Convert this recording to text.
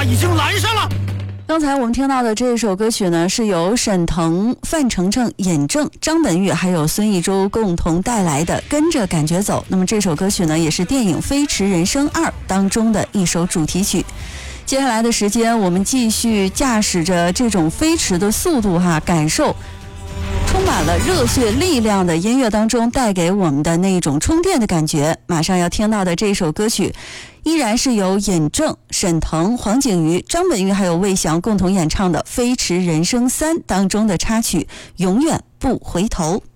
马已经拦上了。 刚才我们听到的这首歌曲呢，是由沈腾、范丞丞、尹正、张本煜还有孙艺洲共同带来的《跟着感觉走》。那么这首歌曲呢，也是电影《飞驰人生2》当中的一首主题曲。接下来的时间，我们继续驾驶着这种飞驰的速度感受充满了热血力量的音乐当中带给我们的那种充电的感觉。马上要听到的这首歌曲依然是由尹正、沈腾、黄景瑜、张本煜还有魏翔共同演唱的《飞驰人生3》当中的插曲《永远不回头》。